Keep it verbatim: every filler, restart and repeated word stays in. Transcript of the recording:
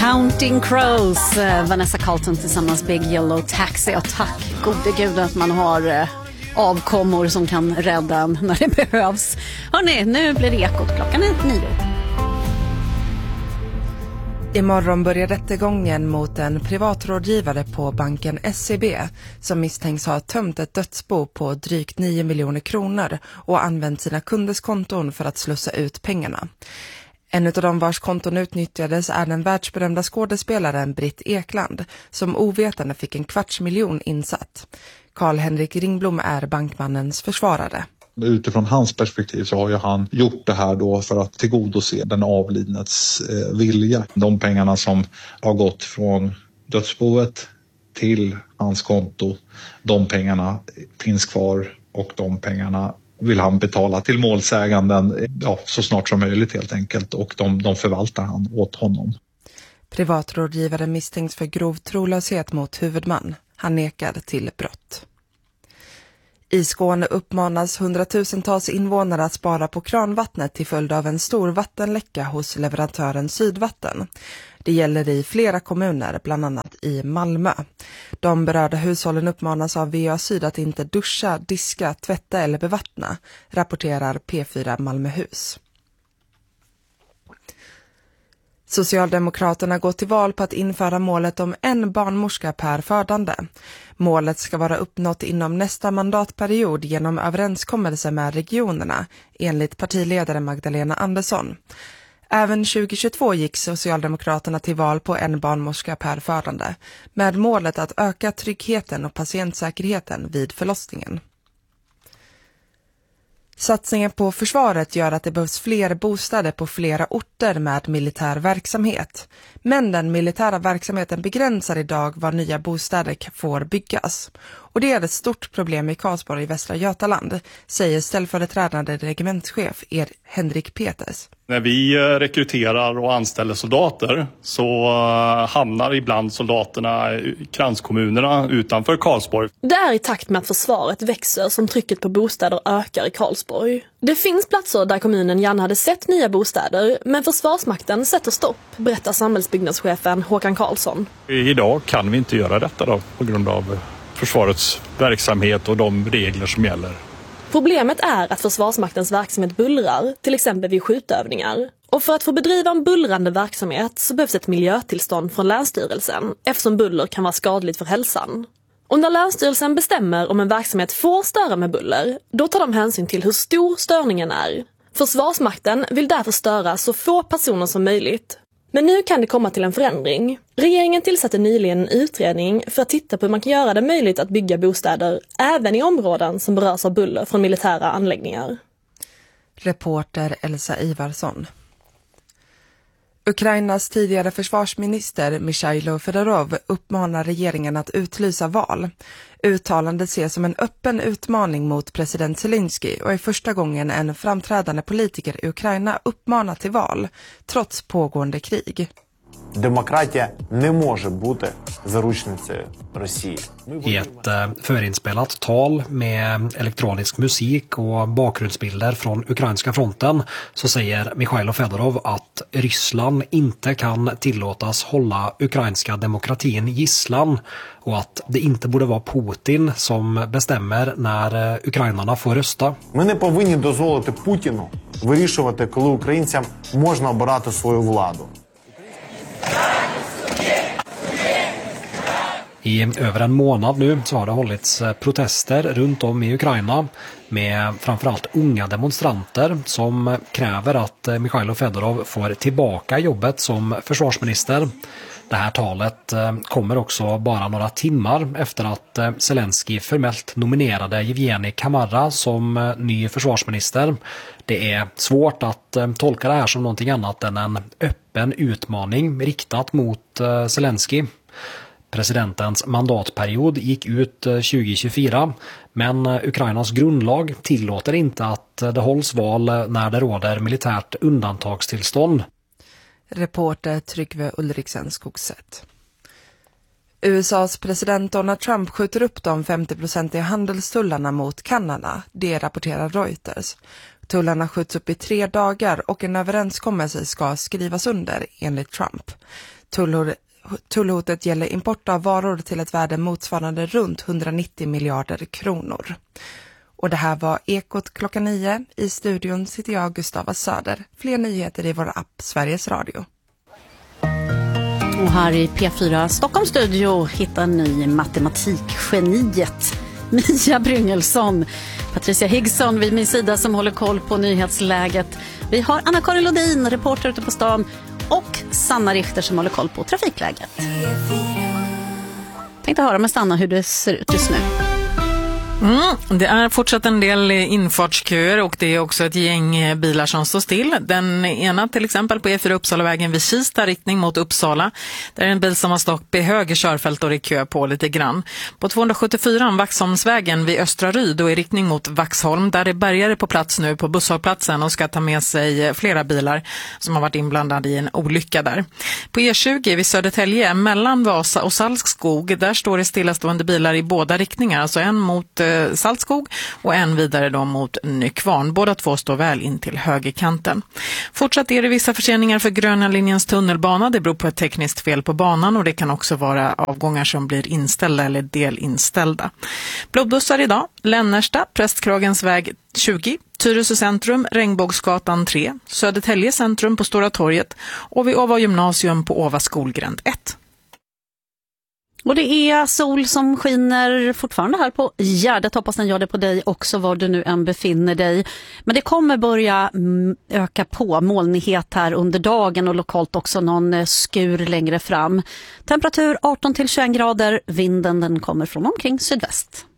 Counting Crows, Vanessa Carlton tillsammans Big Yellow Taxi. Och tack gode gud att man har avkommor som kan rädda en när det behövs. Hörrni, nu blir det Ekot klockan är nio. Imorgon börjar rättegången mot en privatrådgivare på banken S E B som misstänks ha tömt ett dödsbo på drygt nio miljoner kronor och använt sina kunders konton för att slussa ut pengarna. En av de vars konton utnyttjades är den världsberömda skådespelaren Britt Ekland som ovetande fick en kvarts miljon insatt. Carl-Henrik Ringblom är bankmannens försvarare. Utifrån hans perspektiv så har ju han gjort det här då för att tillgodose den avlidnets eh, vilja. De pengarna som har gått från dödsboet till hans konto, de pengarna finns kvar och de pengarna vill han betala till målsäganden ja, så snart som möjligt helt enkelt och de, de förvaltar han åt honom. Privatrådgivaren misstänks för grov trolöshet mot huvudman. Han nekar till brott. I Skåne uppmanas hundratusentals invånare att spara på kranvattnet till följd av en stor vattenläcka hos leverantören Sydvatten. Det gäller i flera kommuner, bland annat i Malmö. De berörda hushållen uppmanas av V A Syd att inte duscha, diska, tvätta eller bevattna, rapporterar P fyra Malmöhus. Socialdemokraterna går till val på att införa målet om en barnmorska per födande. Målet ska vara uppnått inom nästa mandatperiod genom överenskommelse med regionerna, enligt partiledare Magdalena Andersson. Även tjugohundratjugotvå gick Socialdemokraterna till val på en barnmorska per födande, med målet att öka tryggheten och patientsäkerheten vid förlossningen. Satsningen på försvaret gör att det behövs fler bostäder på flera orter med militär verksamhet. Men den militära verksamheten begränsar idag var nya bostäder får byggas. Och det är ett stort problem i Karlsborg i Västra Götaland, säger ställföreträdande regementschef er Henrik Peters. När vi rekryterar och anställer soldater så hamnar ibland soldaterna i kranskommunerna utanför Karlsborg. Det är i takt med att försvaret växer som trycket på bostäder ökar i Karlsborg. Det finns platser där kommunen gärna hade sett nya bostäder, men Försvarsmakten sätter stopp, berättar samhällsbyggnadschefen Håkan Karlsson. Idag kan vi inte göra detta då, på grund av försvarets verksamhet och de regler som gäller. Problemet är att Försvarsmaktens verksamhet bullrar, till exempel vid skjutövningar. Och för att få bedriva en bullrande verksamhet så behövs ett miljötillstånd från Länsstyrelsen, eftersom buller kan vara skadligt för hälsan. Och när Länsstyrelsen bestämmer om en verksamhet får störa med buller, då tar de hänsyn till hur stor störningen är. Försvarsmakten vill därför störa så få personer som möjligt. Men nu kan det komma till en förändring. Regeringen tillsatte nyligen en utredning för att titta på hur man kan göra det möjligt att bygga bostäder även i områden som berörs av buller från militära anläggningar. Reporter Elsa Ivarsson. Ukrainas tidigare försvarsminister Mikhailo Fedorov uppmanar regeringen att utlysa val. Uttalandet ses som en öppen utmaning mot president Zelensky och är första gången en framträdande politiker i Ukraina uppmanar till val, trots pågående krig. Demokratia не може бути заручницею Росії. I ett förinspelat tal med elektronisk musik och bakgrundsbilder från ukrainska fronten så säger Mikhailo Fedorov att Ryssland inte kan tillåtas hålla ukrainska demokratin gisslan och att det inte borde vara Putin som bestämmer när ukrainarna får rösta. Ми не повинні дозволити Путіну вирішувати, коли українцям можна обирати свою владу. I över en månad nu så har det hållits protester runt om i Ukraina med framförallt unga demonstranter som kräver att Mikhailo Fedorov får tillbaka jobbet som försvarsminister. Det här talet kommer också bara några timmar efter att Zelensky formellt nominerade Evgeni Kamara som ny försvarsminister. Det är svårt att tolka det här som någonting annat än en öppen utmaning riktat mot Zelensky. Presidentens mandatperiod gick ut tjugohundratjugofyra, men Ukrainas grundlag tillåter inte att det hålls val när det råder militärt undantagstillstånd. Reporter Tryggve Ulriksen Skogset. U S A:s president Donald Trump skjuter upp de femtio procentiga handelstullarna mot Kanada, det rapporterar Reuters. Tullarna skjuts upp i tre dagar och en överenskommelse ska skrivas under enligt Trump. Tullhor, tullhotet gäller import av varor till ett värde motsvarande runt hundranittio miljarder kronor. Och det här var Ekot klockan nio. I studion sitter jag, Gustava Söder. Fler nyheter i vår app Sveriges Radio. Och här i P fyra Stockholms studio hittar ni matematikgeniet Mia Bryngelsson, Patricia Higson vid min sida som håller koll på nyhetsläget. Vi har Anna-Karin Lodin, reporter ute på stan, och Sanna Richter som håller koll på trafikläget. Tänkte höra med Sanna hur det ser ut just nu. Mm, det är fortsatt en del infartsköer och det är också ett gäng bilar som står still. Den ena till exempel på E fyra Uppsalavägen vid Kista riktning mot Uppsala. Där är en bil som har stått i höger körfält och det är kö på lite grann. På tvåhundrasjuttiofyra Vaxholmsvägen vid Östra Ryd och i riktning mot Vaxholm. Där är bärgare på plats nu på busshållplatsen och ska ta med sig flera bilar som har varit inblandade i en olycka där. På E tjugo vid Södertälje mellan Vasa och Saltskog. Där står det stillastående bilar i båda riktningar. Alltså en mot Saltskog och en vidare då mot Nykvarn. Båda två står väl in till högerkanten. Fortsatt är det vissa förseningar för gröna linjens tunnelbana. Det beror på ett tekniskt fel på banan och det kan också vara avgångar som blir inställda eller delinställda. Blodbussar idag. Lännersta, Prästkragens väg tjugo, Tyresö centrum, Regnbågsgatan tre, Södertälje centrum på Stora torget och vid Åva gymnasium på Åva skolgränd ett. Och det är sol som skiner fortfarande här på Gärdet. Hoppas den gör det på dig också var du nu än befinner dig. Men det kommer börja öka på molnighet här under dagen och lokalt också någon skur längre fram. Temperatur arton till tjugoett grader. Vinden den kommer från omkring sydväst.